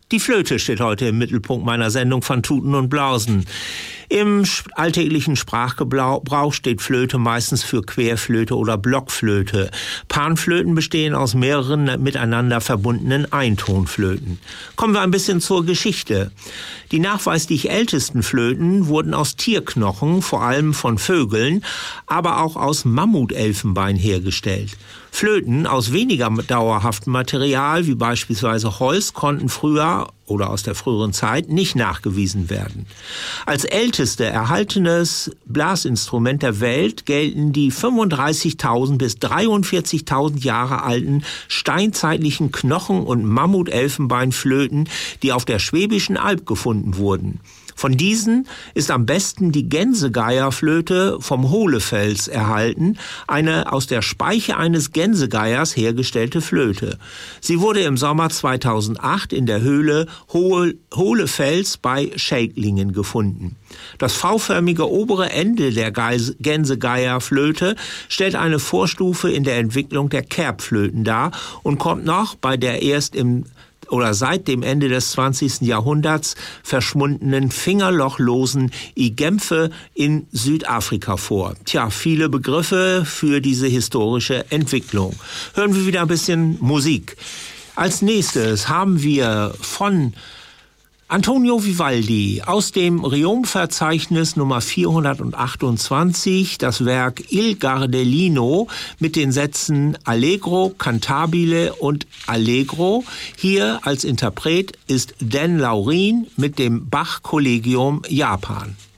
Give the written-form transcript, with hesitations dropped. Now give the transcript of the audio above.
Die Flöte steht heute im Mittelpunkt meiner Sendung von Tuten und Blausen. Im alltäglichen Sprachgebrauch steht Flöte meistens für Querflöte oder Blockflöte. Panflöten bestehen aus mehreren miteinander verbundenen Eintonflöten. Kommen wir ein bisschen zur Geschichte. Die nachweislich ältesten Flöten wurden aus Tierknochen, vor allem von Vögeln, aber auch aus Mammutelfenbein hergestellt. Flöten aus weniger dauerhaftem Material, wie beispielsweise Holz, konnten früher oder aus der früheren Zeit nicht nachgewiesen werden. Als älteste erhaltenes Blasinstrument der Welt gelten die 35.000 bis 43.000 Jahre alten steinzeitlichen Knochen- und Mammutelfenbeinflöten, die auf der Schwäbischen Alb gefunden wurden. Von diesen ist am besten die Gänsegeierflöte vom Hohlefels erhalten, eine aus der Speiche eines Gänsegeiers hergestellte Flöte. Sie wurde im Sommer 2008 in der Höhle Hohlefels bei Schelklingen gefunden. Das V-förmige obere Ende der Gänsegeierflöte stellt eine Vorstufe in der Entwicklung der Kerbflöten dar und kommt noch bei der seit dem Ende des 20. Jahrhunderts verschwundenen fingerlochlosen Igemphe in Südafrika vor. Tja, viele Begriffe für diese historische Entwicklung. Hören wir wieder ein bisschen Musik. Als nächstes haben wir von Antonio Vivaldi aus dem Riom-Verzeichnis Nummer 428 das Werk Il Gardellino mit den Sätzen Allegro, Cantabile und Allegro. Hier als Interpret ist Dan Laurin mit dem Bach-Kollegium Japan.